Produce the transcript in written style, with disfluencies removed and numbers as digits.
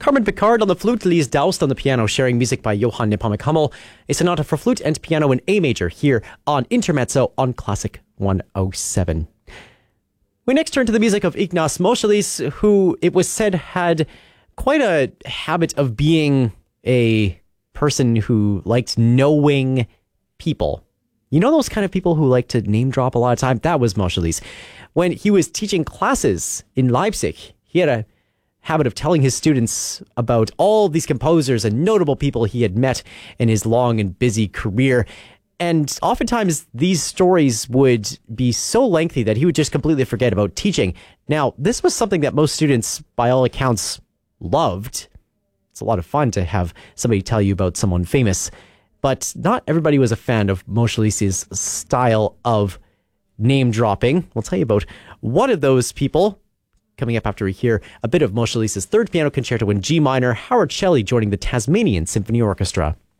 Carmen Picard on the flute, Lise Daust on the piano, sharing music by Johann Nepomuk Hummel, a sonata for flute and piano in A major here on Intermezzo on Classic 107. We next turn to the music of Ignaz Moscheles, who it was said had quite a habit of being a person who liked knowing people. You know those kind of people who like to name drop a lot of time? That was Moscheles. When he was teaching classes in Leipzig, he had a habit of telling his students about all these composers and notable people he had met in his long and busy career. And oftentimes these stories would be so lengthy that he would just completely forget about teaching. Now, this was something that most students, by all accounts, loved. It's a lot of fun to have somebody tell you about someone famous, but not everybody was a fan of Moscheles' style of name dropping. We'll tell you about one of those people coming up after we hear a bit of Moscheles' third piano concerto in G minor, Howard Shelley joining the Tasmanian Symphony Orchestra.